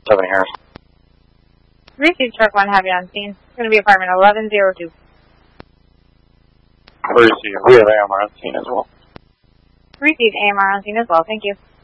7 Harris. Received truck 1, have you on scene. It's going to be apartment 1102. Received. We have AMR on scene as well. Received AMR on scene as well. Thank you.